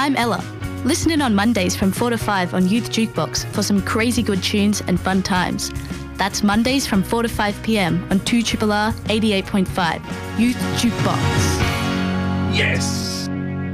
I'm Ella. Listen in on Mondays from 4 to 5 on Youth Jukebox for some crazy good tunes and fun times. That's Mondays from 4 to 5 p.m. on 2RRR 88.5, Youth Jukebox. Yes!